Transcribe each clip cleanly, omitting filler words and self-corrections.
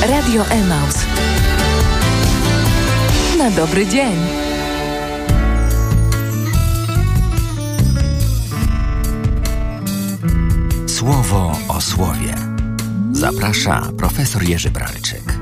Radio Emaus. Na dobry dzień. Słowo o słowie. Zaprasza profesor Jerzy Bralczyk.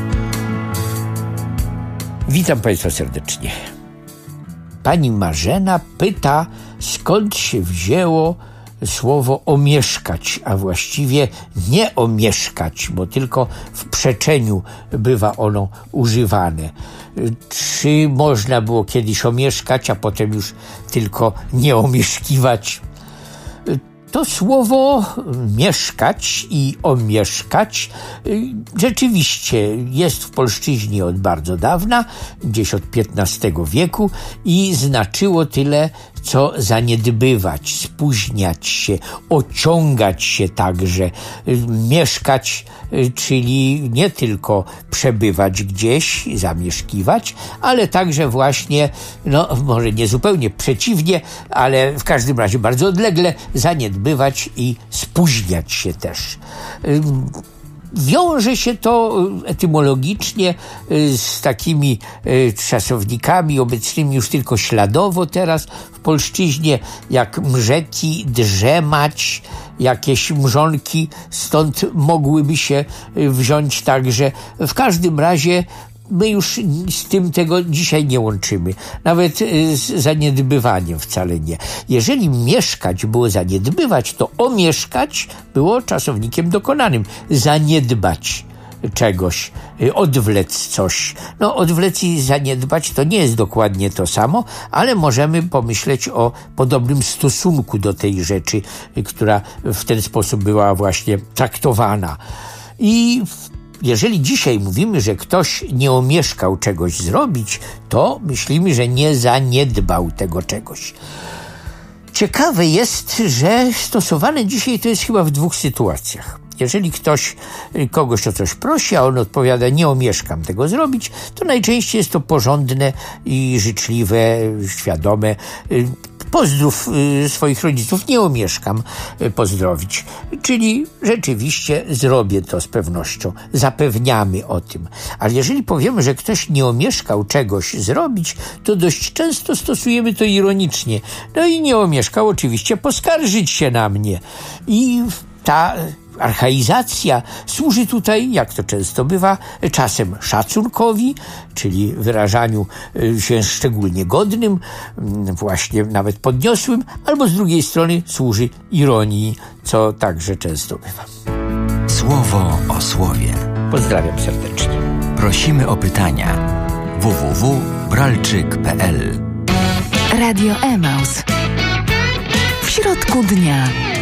Witam Państwa serdecznie. Pani Marzena pyta, skąd się wzięło słowo omieszkać, a właściwie nie omieszkać, bo tylko w przeczeniu bywa ono używane. Czy można było kiedyś omieszkać, a potem już tylko nie omieszkiwać? To słowo mieszkać i omieszkać rzeczywiście jest w polszczyźnie od bardzo dawna, gdzieś od XV wieku i znaczyło tyle, co zaniedbywać, spóźniać się, ociągać się także. Mieszkać, czyli nie tylko przebywać gdzieś, zamieszkiwać, ale także właśnie, może nie zupełnie przeciwnie, ale w każdym razie bardzo odlegle zaniedbywać i spóźniać się też. Wiąże się to etymologicznie z takimi czasownikami obecnymi już tylko śladowo teraz w polszczyźnie, jak mrzeki, drzemać, jakieś mrzonki stąd mogłyby się wziąć także. W każdym razie my już z tym tego dzisiaj nie łączymy. Nawet z zaniedbywaniem wcale nie. Jeżeli mieszkać było zaniedbywać, to omieszkać było czasownikiem dokonanym. Zaniedbać czegoś, odwlec coś. Odwlec i zaniedbać to nie jest dokładnie to samo, ale możemy pomyśleć o podobnym stosunku do tej rzeczy, która w ten sposób była właśnie traktowana. I jeżeli dzisiaj mówimy, że ktoś nie omieszkał czegoś zrobić, to myślimy, że nie zaniedbał tego czegoś. Ciekawe jest, że stosowane dzisiaj to jest chyba w dwóch sytuacjach. Jeżeli ktoś kogoś o coś prosi, a on odpowiada, nie omieszkam tego zrobić, to najczęściej jest to porządne i życzliwe, świadome. Pozdrów swoich rodziców, nie omieszkam pozdrowić. Czyli rzeczywiście zrobię to z pewnością. Zapewniamy o tym. Ale jeżeli powiemy, że ktoś nie omieszkał czegoś zrobić, to dość często stosujemy to ironicznie. I nie omieszkał oczywiście poskarżyć się na mnie. I ta archaizacja służy tutaj, jak to często bywa, czasem szacunkowi, czyli wyrażaniu się szczególnie godnym, właśnie nawet podniosłym, albo z drugiej strony służy ironii, co także często bywa. Słowo o słowie. Pozdrawiam serdecznie. Prosimy o pytania. www.bralczyk.pl. Radio Emaus. W środku dnia.